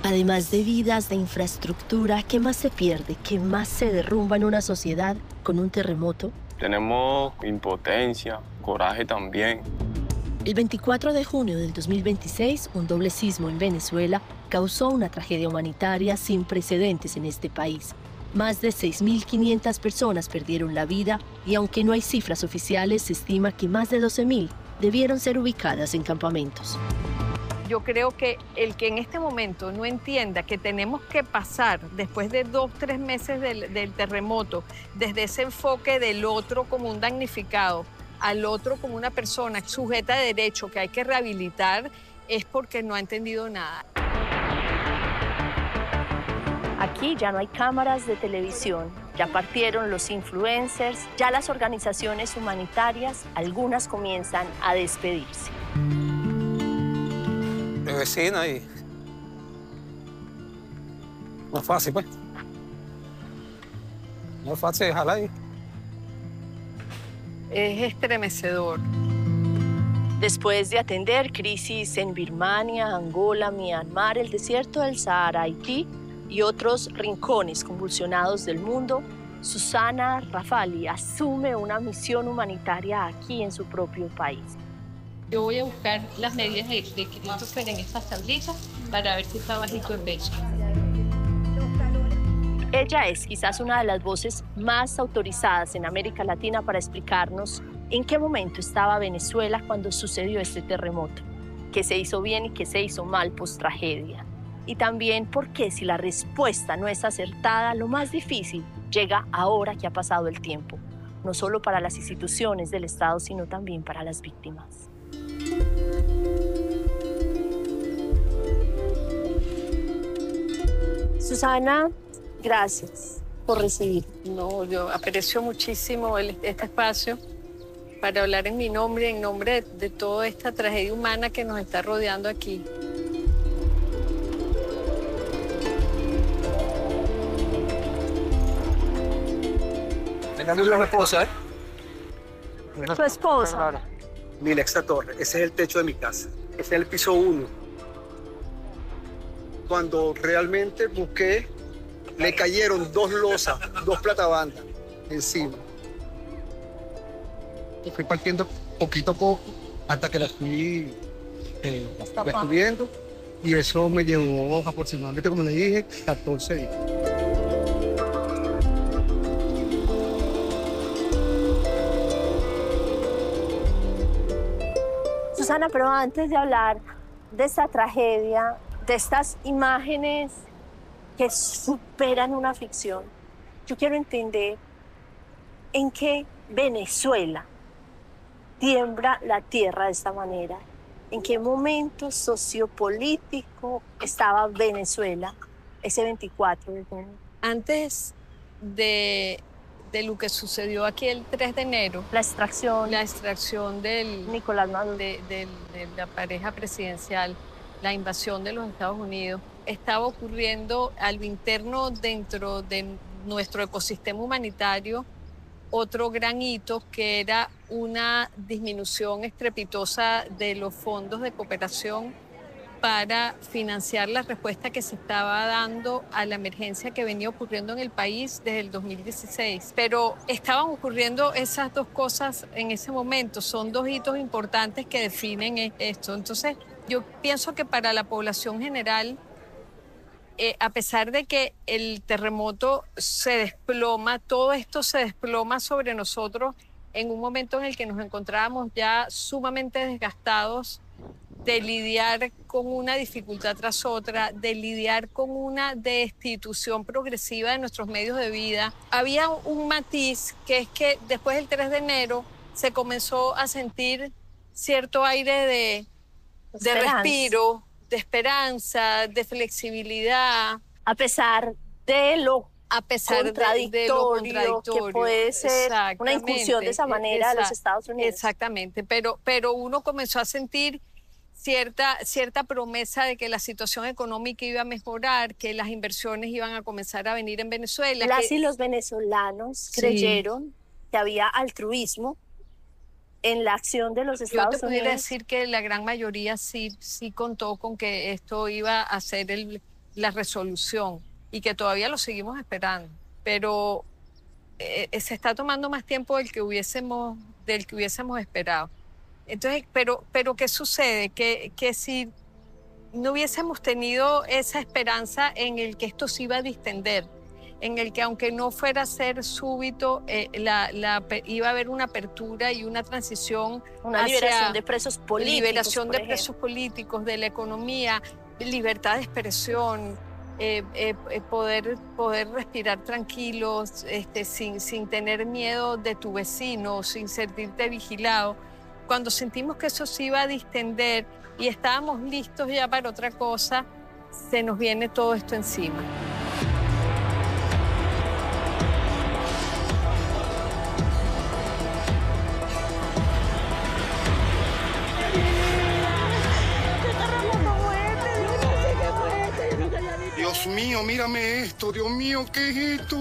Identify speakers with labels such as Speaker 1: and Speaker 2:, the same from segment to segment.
Speaker 1: Además de vidas, de infraestructura, ¿qué más se pierde? ¿Qué más se derrumba en una sociedad con un terremoto?
Speaker 2: Tenemos impotencia, coraje también.
Speaker 1: El 24 de junio del 2026, un doble sismo en Venezuela causó una tragedia humanitaria sin precedentes en este país. Más de 6.500 personas perdieron la vida y aunque no hay cifras oficiales, se estima que más de 12.000 debieron ser ubicadas en campamentos.
Speaker 3: Yo creo que el que en este momento no entienda que tenemos que pasar, después de 2-3 meses del terremoto, desde ese enfoque del otro como un damnificado, al otro como una persona sujeta de derecho que hay que rehabilitar, es porque no ha entendido nada.
Speaker 4: Aquí ya no hay cámaras de televisión, ya partieron los influencers, ya las organizaciones humanitarias, algunas comienzan a despedirse.
Speaker 5: Mi vecina y... No es fácil, pues. No es fácil dejarla ahí.
Speaker 3: Es estremecedor.
Speaker 4: Después de atender crisis en Birmania, Angola, Myanmar, el desierto del Sahara, Haití y otros rincones convulsionados del mundo, Susana Rafali asume una misión humanitaria aquí en su propio país.
Speaker 6: Yo voy a buscar las medidas de Christopher en estas tablitas para ver si está bajito el pecho.
Speaker 4: Ella es quizás una de las voces más autorizadas en América Latina para explicarnos en qué momento estaba Venezuela cuando sucedió este terremoto, qué se hizo bien y qué se hizo mal post-tragedia. Y también por qué, si la respuesta no es acertada, lo más difícil llega ahora que ha pasado el tiempo, no solo para las instituciones del Estado, sino también para las víctimas. Susana, gracias por recibir.
Speaker 3: No, yo aprecio muchísimo este espacio para hablar en mi nombre, en nombre de toda esta tragedia humana que nos está rodeando aquí.
Speaker 5: Venga, mi esposa, ¿eh?
Speaker 4: ¿Tu esposa?
Speaker 7: Mira, esta torre, ese es el techo de mi casa. Ese es el piso 1. Cuando realmente busqué, le cayeron 2 losas, 2 platabandas encima. Fui partiendo poquito a poco hasta que las fui destruyendo y eso me llevó aproximadamente, como le dije, 14 días.
Speaker 4: Susana, pero antes de hablar de esta tragedia, de estas imágenes que superan una ficción, yo quiero entender en qué Venezuela tiembla la tierra de esta manera. ¿En qué momento sociopolítico estaba Venezuela ese 24 de junio?
Speaker 3: Antes de lo que sucedió aquí el 3 de enero.
Speaker 4: La extracción
Speaker 3: del
Speaker 4: Nicolás Maduro.
Speaker 3: De la pareja presidencial, la invasión de los Estados Unidos, estaba ocurriendo a lo interno dentro de nuestro ecosistema humanitario otro gran hito que era una disminución estrepitosa de los fondos de cooperación para financiar la respuesta que se estaba dando a la emergencia que venía ocurriendo en el país desde el 2016. Pero estaban ocurriendo esas dos cosas en ese momento. Son 2 hitos importantes que definen esto. Entonces, yo pienso que para la población general, a pesar de que el terremoto se desploma, todo esto se desploma sobre nosotros en un momento en el que nos encontrábamos ya sumamente desgastados de lidiar con una dificultad tras otra, de lidiar con una destitución progresiva de nuestros medios de vida. Había un matiz que es que después del 3 de enero se comenzó a sentir cierto aire de respiro, de esperanza, de flexibilidad.
Speaker 4: A pesar de lo
Speaker 3: de lo contradictorio
Speaker 4: que puede ser una incursión de esa manera de los Estados Unidos.
Speaker 3: Exactamente, pero uno comenzó a sentir cierta promesa de que la situación económica iba a mejorar, que las inversiones iban a comenzar a venir en Venezuela.
Speaker 4: Y los venezolanos creyeron que había altruismo en la acción de los Estados Unidos.
Speaker 3: Yo te pudiera decir que la gran mayoría sí contó con que esto iba a ser la resolución y que todavía lo seguimos esperando, pero se está tomando más tiempo del que hubiésemos esperado. Entonces, pero ¿qué sucede? Que si no hubiésemos tenido esa esperanza en el que esto se iba a distender, en el que aunque no fuera a ser súbito, iba a haber una apertura y una transición
Speaker 4: Una liberación de presos políticos.
Speaker 3: Liberación de presos políticos, de la economía, libertad de expresión, poder respirar tranquilos, sin tener miedo de tu vecino, sin sentirte vigilado. Cuando sentimos que eso se iba a distender y estábamos listos ya para otra cosa, se nos viene todo esto encima.
Speaker 8: Dios mío, mírame esto, Dios mío, ¿qué es esto?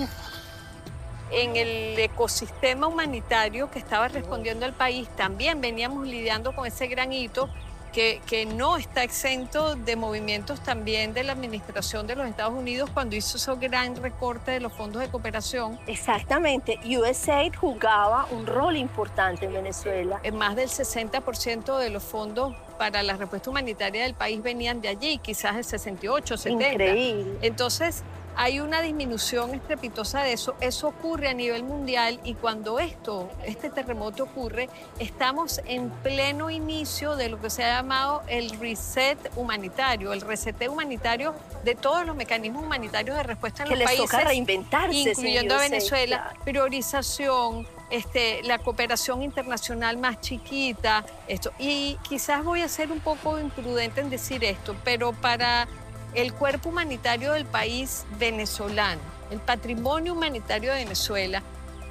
Speaker 3: En el ecosistema humanitario que estaba respondiendo el país, también veníamos lidiando con ese gran hito que no está exento de movimientos también de la administración de los Estados Unidos cuando hizo ese gran recorte de los fondos de cooperación.
Speaker 4: Exactamente, USAID jugaba un rol importante en Venezuela.
Speaker 3: Más del 60% de los fondos para la respuesta humanitaria del país venían de allí, quizás el 68, 70.
Speaker 4: Increíble.
Speaker 3: Entonces, hay una disminución estrepitosa de eso. Eso ocurre a nivel mundial y cuando este terremoto ocurre, estamos en pleno inicio de lo que se ha llamado el reset humanitario, el reseteo humanitario de todos los mecanismos humanitarios de respuesta en
Speaker 4: que
Speaker 3: los
Speaker 4: les
Speaker 3: países,
Speaker 4: toca reinventarse,
Speaker 3: incluyendo a
Speaker 4: USAID,
Speaker 3: Venezuela,
Speaker 4: claro.
Speaker 3: priorización, la cooperación internacional más chiquita, Y quizás voy a ser un poco imprudente en decir esto, pero para el cuerpo humanitario del país venezolano, el patrimonio humanitario de Venezuela,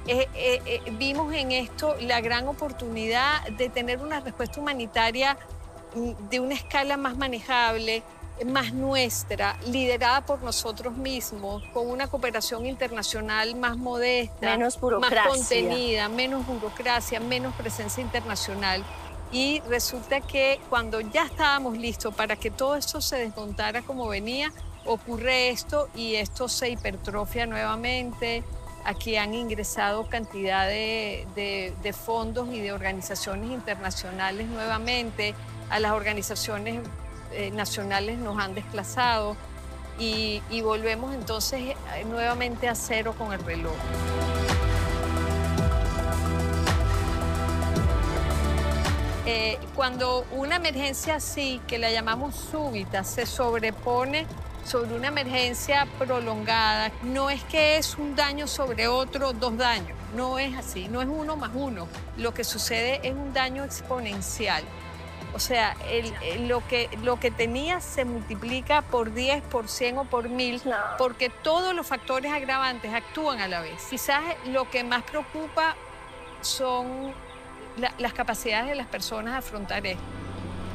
Speaker 3: vimos en esto la gran oportunidad de tener una respuesta humanitaria de una escala más manejable, más nuestra, liderada por nosotros mismos, con una cooperación internacional más modesta,
Speaker 4: menos burocracia,
Speaker 3: más contenida, menos burocracia, menos presencia internacional. Y resulta que cuando ya estábamos listos para que todo esto se desmontara como venía, ocurre esto y esto se hipertrofia nuevamente. Aquí han ingresado cantidad de fondos y de organizaciones internacionales nuevamente. A las organizaciones nacionales nos han desplazado y volvemos entonces nuevamente a cero con el reloj. Cuando una emergencia así, que la llamamos súbita, se sobrepone sobre una emergencia prolongada, no es que es un daño sobre otro, dos daños, no es así, no es 1 más 1. Lo que sucede es un daño exponencial. O sea, lo que tenías se multiplica por 10, por 100 o por 1000, porque todos los factores agravantes actúan a la vez. Quizás lo que más preocupa son las capacidades de las personas de afrontar esto.